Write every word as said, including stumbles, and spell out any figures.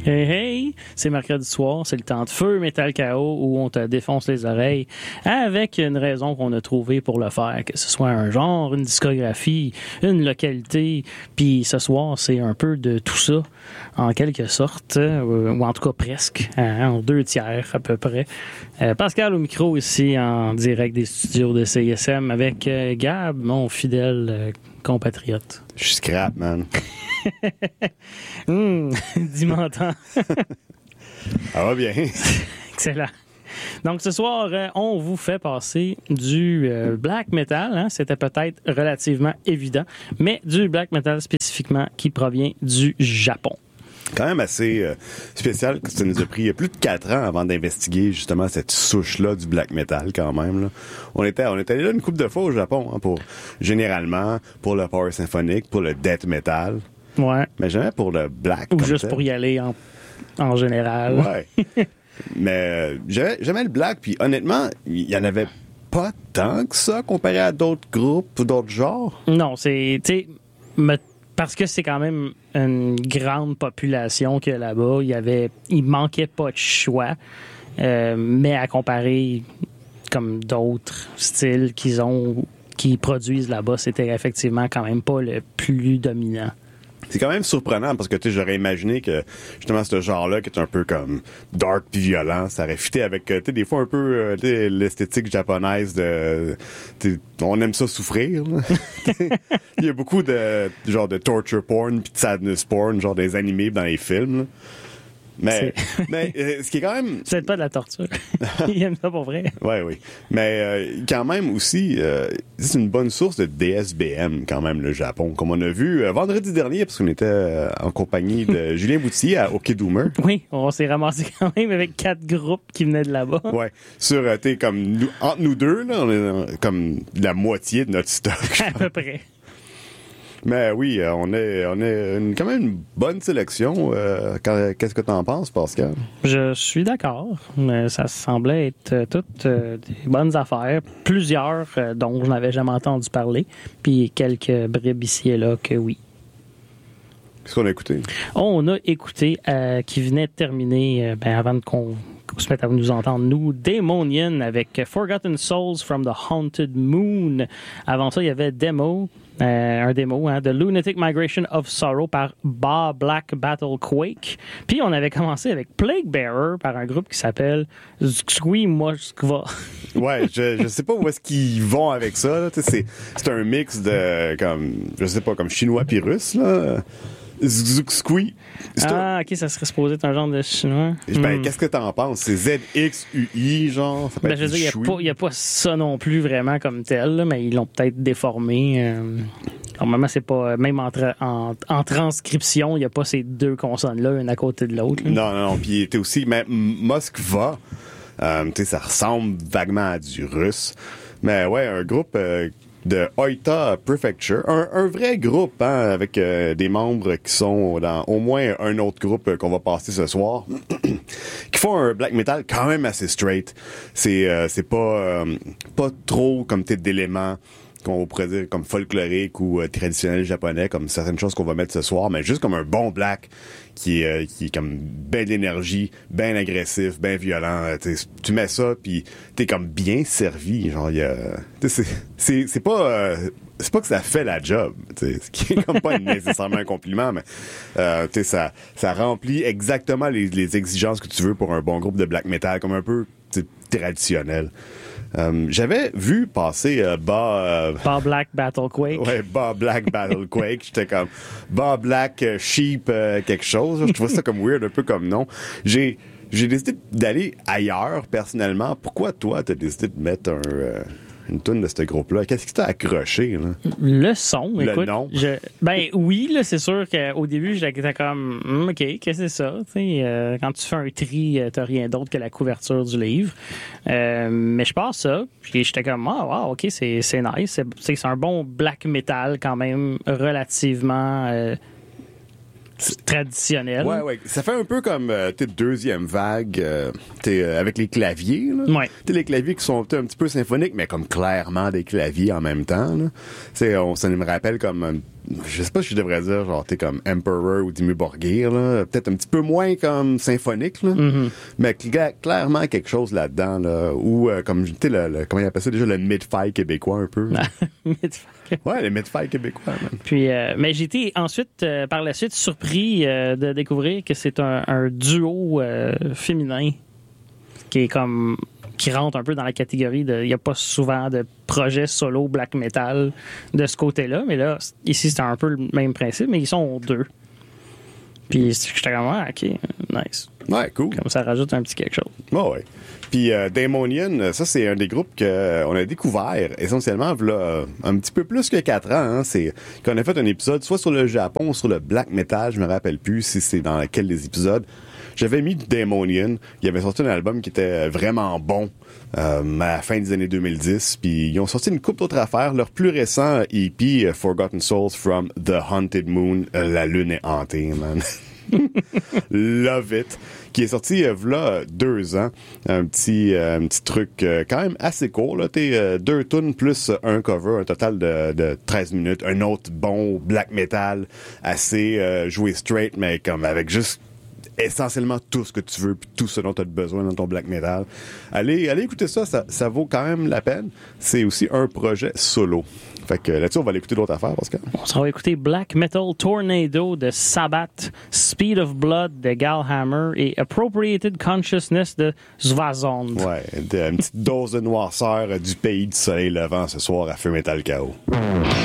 Hey hey, c'est mercredi soir, c'est le temps de feu Metal K O où on te défonce les oreilles avec une raison qu'on a trouvée pour le faire, que ce soit un genre, une discographie, une localité, puis ce soir c'est un peu de tout ça en quelque sorte, euh, ou en tout cas presque, hein, en deux tiers à peu près. Euh, Pascal au micro ici en direct des studios de C I S M avec euh, Gab, mon fidèle euh, compatriote. Je suis scrap, man. Hum, dis m'entends. Ça va bien. Excellent. Donc, ce soir, euh, on vous fait passer du euh, black metal. Hein? C'était peut-être relativement évident, mais du black metal spécifiquement qui provient du Japon. Quand même assez euh, spécial que ça nous a pris plus de quatre ans avant d'investiguer justement cette souche-là du black metal quand même. Là. On était on était allé là une couple de fois au Japon hein, pour généralement pour le power symphonique, pour le death metal. Ouais. Mais jamais pour le black. Ou comme juste tel. pour y aller en, en général. Ouais. Mais euh, j'aimais, j'aimais le black, puis honnêtement, il y en avait pas tant que ça comparé à d'autres groupes ou d'autres genres. Non, c'est, tu sais, me- parce que c'est quand même une grande population qu'il y a là-bas. Il y avait, il manquait pas de choix, euh, mais à comparer comme d'autres styles qu'ils ont, qu'ils produisent là-bas, c'était effectivement quand même pas le plus dominant. C'est quand même surprenant parce que tu sais, j'aurais imaginé que justement ce genre-là qui est un peu comme dark puis violent, ça aurait fité avec tu sais des fois un peu euh, tu sais, l'esthétique japonaise de tu sais, on aime ça souffrir. Là. Il y a beaucoup de genre de torture porn puis de sadness porn, genre des animés dans les films. Là. Mais, mais euh, ce qui est quand même... C'est pas de la torture. Ils aiment ça pour vrai. Oui, oui. Mais euh, quand même aussi, euh, c'est une bonne source de D S B M quand même, le Japon. Comme on a vu euh, vendredi dernier, parce qu'on était euh, en compagnie de Julien Boutier à Okidoomer. Oui, on s'est ramassé quand même avec quatre groupes qui venaient de là-bas. Ouais. Sur, euh, tu sais, comme nous, entre nous deux, là, on est euh, comme la moitié de notre stock. À peu près. Mais oui, euh, on est, on est une, quand même une bonne sélection. Euh, quand- qu'est-ce que t'en penses, Pascal? Je suis d'accord. Mais ça semblait être euh, toutes euh, des bonnes affaires. Plusieurs euh, dont je n'avais jamais entendu parler. Puis quelques bribes ici et là que oui. Qu'est-ce qu'on a écouté? On a écouté, euh, qui venait de terminer, euh, ben, avant qu'on, qu'on se mette à nous entendre, nous, Daemonian avec Forgotten Souls from the Haunted Moon. Avant ça, il y avait Demo, euh, un démo, hein, The Lunatic Migration of Sorrow par Ba Black Battle Quake. Puis on avait commencé avec Plague Bearer par un groupe qui s'appelle Zgui Moskva. Ouais, je, je sais pas où est-ce qu'ils vont avec ça. Là. Tu sais, C'est, c'est un mix de, comme, je sais pas, comme chinois puis russe, là. Zgui. Ah, ok, ça serait supposé être un genre de chinois. Ben, Hmm. qu'est-ce que t'en penses? C'est Z X U I, genre? Ça peut Ben, être je veux du dire, choui. il n'y a, a pas ça non plus vraiment comme tel, là, mais ils l'ont peut-être déformé. Euh, normalement, c'est pas. Même en, tra- en, en transcription, il n'y a pas ces deux consonnes-là, une à côté de l'autre. Là. Non, non, non. Puis t'es aussi, mais M- Moskva, euh, tu sais, ça ressemble vaguement à du russe. Mais ouais, un groupe euh, de Oita Prefecture, un, un vrai groupe, hein, avec euh, des membres qui sont dans au moins un autre groupe euh, qu'on va passer ce soir, qui font un black metal quand même assez straight. C'est euh, c'est pas euh, pas trop comme t'es d'éléments qu'on pourrait dire comme folklorique ou euh, traditionnel japonais, comme certaines choses qu'on va mettre ce soir, mais juste comme un bon black qui est, euh, qui est comme ben d'énergie, ben agressif, ben violent. Euh, tu mets ça, puis t'es comme bien servi. Genre, y a, c'est, c'est, c'est pas... Euh, c'est pas que ça fait la job, t'sais, ce qui est comme pas nécessairement un compliment, mais euh, t'sais, ça, ça remplit exactement les, les exigences que tu veux pour un bon groupe de black metal, comme un peu t'sais, traditionnel. Euh, j'avais vu passer euh, Ba... Euh, Ba Black Battle Quake. ouais, Ba Black Battle Quake. J'étais comme Ba Black euh, Sheep euh, quelque chose. Je trouvais ça comme weird, un peu comme nom. J'ai j'ai décidé d'aller ailleurs, personnellement. Pourquoi toi, t'as décidé de mettre un... Euh, une toune de ce groupe-là. Qu'est-ce qui t'a accroché, là? Le son, Le écoute. nom. Je, ben oui, là, c'est sûr qu'au début, j'étais comme, Hm, OK, qu'est-ce que c'est ça? T'sais, euh, quand tu fais un tri, euh, t'as rien d'autre que la couverture du livre. Euh, mais je passe ça, puis j'étais comme, ah, wow, OK, c'est, c'est nice. C'est, c'est, c'est un bon black metal quand même relativement euh, traditionnel. Ouais, ouais. Ça fait un peu comme, euh, t'es deuxième vague, euh, t'es euh, avec les claviers, là. Ouais. T'sais, les claviers qui sont un petit peu symphoniques, mais comme clairement des claviers en même temps, là. T'sais, on, ça me rappelle comme un je sais pas si je devrais dire, genre, t'es comme Emperor ou Dimmu Borgir, là. Peut-être un petit peu moins comme symphonique, là. Mm-hmm. Mais cl- clairement quelque chose là-dedans, là. Ou, euh, comme, tu sais, le, le, comment il appelle ça déjà, le mid-fi québécois, un peu. Ouais, le mid-fi québécois, man. Puis, euh, mais j'ai été ensuite, euh, par la suite, surpris euh, de découvrir que c'est un, un duo euh, féminin qui est comme qui rentre un peu dans la catégorie de il n'y a pas souvent de projets solo black metal de ce côté-là, mais là ici c'est un peu le même principe, mais ils sont deux. Puis j'étais comme ah, ok, nice. Ouais, cool. Comme ça rajoute un petit quelque chose. Oh, ouais. Puis euh, Daemonian, ça c'est un des groupes qu'on a découvert essentiellement là, un petit peu plus que quatre ans. Hein. C'est qu'on a fait un épisode soit sur le Japon ou sur le black metal, je me rappelle plus si c'est dans lequel des épisodes. J'avais mis Daemonian. Il avait sorti un album qui était vraiment bon euh, à la fin des années deux mille dix. Puis ils ont sorti une couple d'autres affaires. Leur plus récent E P, uh, Forgotten Souls from the Haunted Moon, uh, La Lune est hantée, man. Love it. Qui est sorti euh, v'là deux ans. Un petit, euh, un petit truc euh, quand même assez court. Là. T'es euh, deux tunes plus un cover, un total de, de treize minutes. Un autre bon black metal assez euh, joué straight, mais comme avec juste essentiellement tout ce que tu veux puis tout ce dont tu as besoin dans ton black metal. Allez, allez écouter ça, ça, ça vaut quand même la peine. C'est aussi un projet solo. Fait que là-dessus, on va aller écouter d'autres affaires, parce que... On s'en va écouter Black Metal Tornado de Sabbath, Speed of Blood de Galhammer et Appropriated Consciousness de Svazond. Ouais, une petite dose de noirceur du pays du soleil levant ce soir à Feu Metal Chaos.